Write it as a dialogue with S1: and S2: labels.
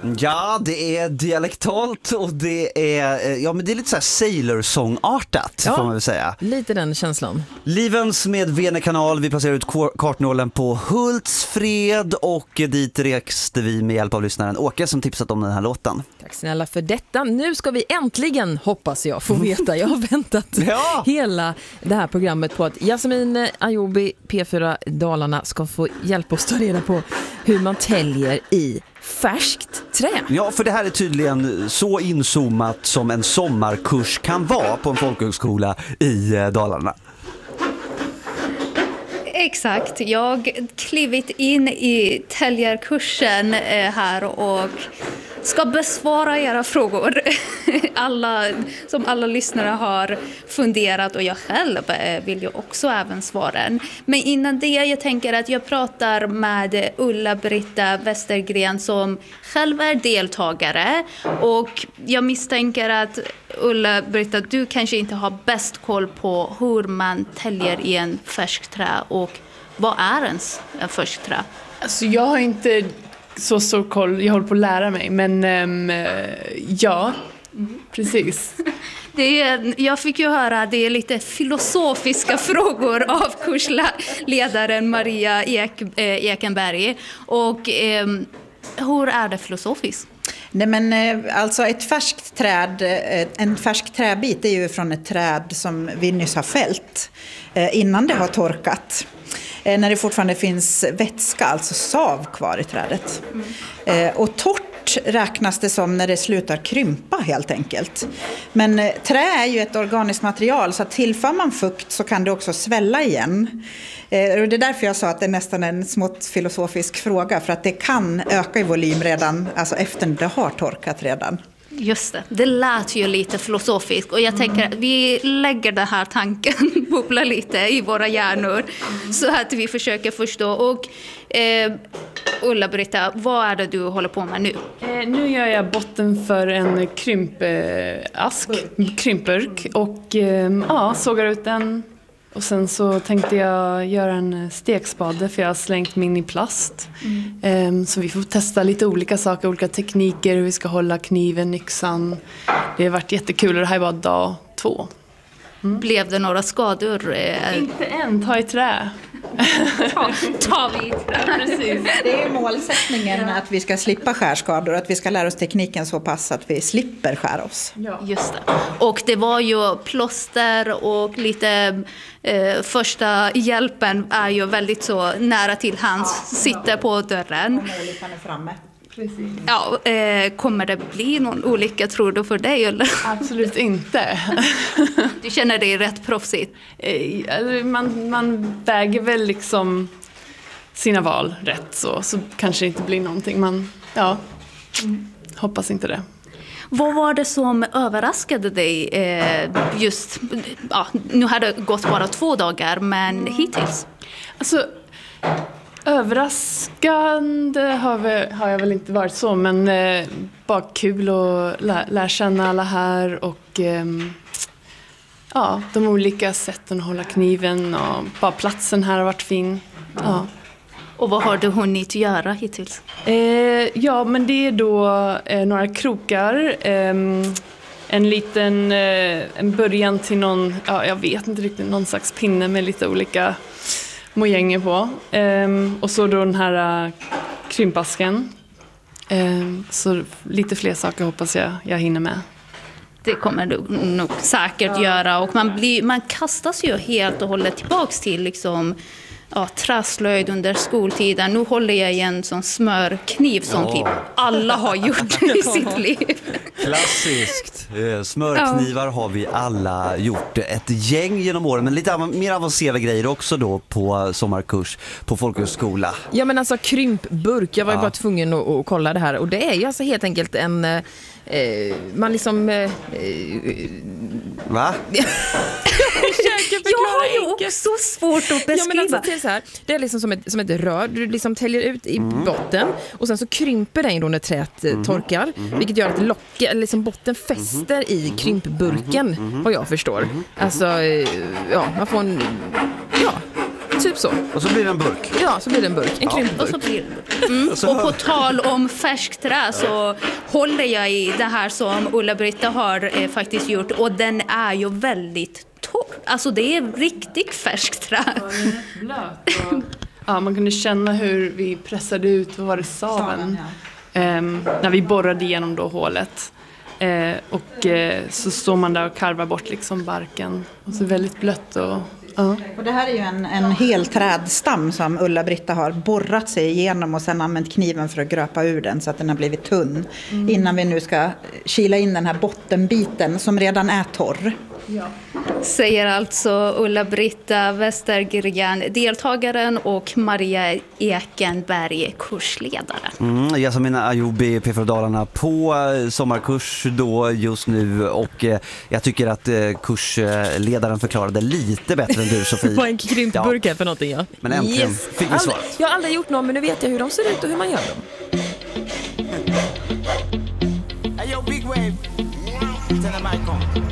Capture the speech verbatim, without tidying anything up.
S1: Ja, det är dialektalt och det är, ja, men det är lite så här Sailor-sångartat, ja, får man väl säga.
S2: Lite den känslan.
S1: Livens med Vene-kanal, vi placerar ut kartnålen på Hultsfred och dit reste vi med hjälp av lyssnaren Åke som tipsat om den här låten.
S2: Tack snälla för detta. Nu ska vi äntligen, hoppas jag, få veta. Jag har väntat ja. hela det här programmet på att Jasmin Ayobi, P fyra Dalarna, ska få hjälpa oss ta reda på hur man täljer i färskt trä.
S1: Ja, för det här är tydligen så inzoomat som en sommarkurs kan vara på en folkhögskola i Dalarna.
S3: Exakt, jag klivit in i täljarkursen här och ska besvara era frågor. Alla, som alla lyssnare har funderat och jag själv vill ju också även svaren. Men innan det, jag tänker att jag pratar med Ulla-Britta Westergren som själv är deltagare. Och jag misstänker att Ulla-Britta, du kanske inte har bäst koll på hur man täljer i en färsk trä och vad är ens en färsk trä?
S4: Alltså jag har inte så stor koll, jag håller på att lära mig, men um, ja, mm. precis.
S3: Det är, jag fick ju höra att det är lite filosofiska frågor av kursledaren Maria Ek, eh, Ekenberg. Och eh, hur är det filosofiskt?
S5: Nej, men alltså ett färskt träd, en färsk träbit är ju från ett träd som vi nyss har fällt innan det har torkat. När det fortfarande finns vätska, alltså sav kvar i trädet. Mm. Och torrt räknas det som när det slutar krympa helt enkelt. Men trä är ju ett organiskt material, så att tillför man fukt så kan det också svälla igen. Och det är därför jag sa att det är nästan en smått filosofisk fråga, för att det kan öka i volym redan, alltså efter det har torkat redan.
S3: Just det, det lät ju lite filosofiskt och jag mm. tänker att vi lägger den här tanken bubbla lite i våra hjärnor mm. så att vi försöker förstå. Och eh, Ulla-Britta, vad är det du håller på med nu?
S4: Eh, nu gör jag botten för en krympask, krympburk och eh, ja, sågar ut den. Och sen så tänkte jag göra en stekspade för jag har slängt min i plast. Mm. Så vi får testa lite olika saker, olika tekniker, hur vi ska hålla kniven, yxan. Det har varit jättekul och det här var dag två.
S3: Mm. Blev det några skador?
S4: Inte än, ta i trä.
S3: ta, ta vi i trä.
S4: Precis.
S5: Det är målsättningen att vi ska slippa skärskador, att vi ska lära oss tekniken så pass att vi slipper skära oss.
S3: Ja. Just det. Och det var ju plåster och lite eh, första hjälpen är ju väldigt så nära till hands, ja, sitter ja. på dörren.
S5: Om olyckan är framme.
S3: Precis. Ja, eh, kommer det bli någon olycka tror du för dig eller?
S4: Absolut inte.
S3: Du känner dig rätt proffsigt?
S4: Eh, man, man väger väl liksom sina val rätt så, så kanske det inte blir någonting. Man, ja, mm. hoppas inte det.
S3: Vad var det som överraskade dig eh, just, ja, nu har det gått bara två dagar men mm. hittills?
S4: Alltså, överraskande har, vi, har jag väl inte varit så, men eh, bara kul att lä, lära känna alla här och eh, ja, de olika sätten att hålla kniven och bara platsen här har varit fin. Ja.
S3: Och vad har du hunnit göra hittills?
S4: Eh, ja, men det är då eh, några krokar, eh, en liten eh, en början till någon, ja, jag vet inte riktigt, någon slags pinne med lite olika mojänger på. Um, och så då den här uh, krympasken. Um, så lite fler saker hoppas jag jag hinner med.
S3: Det kommer du nog säkert ja. göra. Och man, blir, man kastas ju helt och hållet tillbaks till liksom, ja, träslöjd under skoltiden. Nu håller jag i en sån smörkniv som ja. typ alla har gjort i sitt liv.
S1: Klassiskt. Smörknivar ja. har vi alla gjort. Ett gäng genom åren, men lite mer avancerade grejer också då på sommarkurs på folkhögskola.
S2: Ja, men alltså krympburk. Jag var ju ja. bara tvungen att, att kolla det här. Och det är ju alltså helt enkelt en... Eh, man liksom... Eh,
S1: Va?
S3: Jag har ju också svårt att beskriva.
S2: Ja, men alltså, det är så här, det är liksom som ett, som ett rör. Du liksom täljer ut i mm. botten och sen så krymper den då när träet mm. torkar. Mm. Vilket gör att locket, liksom botten fäster mm. i krympburken, mm. vad jag förstår. Mm. Alltså, ja, man får en... Ja, typ typ så.
S1: Och så blir det en burk.
S2: Ja, så blir det en burk. En
S1: Ja.
S2: krympburk.
S3: Och så blir det. Mm. Och på tal om färskt trä så håller jag i det här som Ulla-Britta har eh, faktiskt gjort. Och den är ju väldigt torr. Alltså det är riktigt färskt trä.
S4: Blöt och, ja, man kunde känna hur vi pressade ut, vad var det, saven, ehm, när vi borrade igenom då hålet. Eh, och eh, så står man där och karvar bort liksom barken. Och så väldigt blött och... Ja.
S5: Och det här är ju en, en hel trädstam som Ulla-Britta har borrat sig igenom och sen använt kniven för att gröpa ur den så att den har blivit tunn. Mm. Innan vi nu ska kila in den här bottenbiten som redan är torr.
S4: Ja.
S3: Säger alltså Ulla-Britta Westergren, deltagaren, och Maria Ekenberg, kursledare.
S1: Mm, Yasamin Ayoubi, P fyra Dalarna på sommarkurs då just nu, och eh, jag tycker att eh, kursledaren förklarade lite bättre än du, Sofie.
S2: Vad en krympburk är för någonting, ja.
S1: Men äntligen
S2: Yes.
S1: fick vi svar.
S2: Aldrig, jag har aldrig gjort någon, men nu vet jag hur de ser ut och hur man gör dem.
S6: Hey yo, big wave. Tell them I come.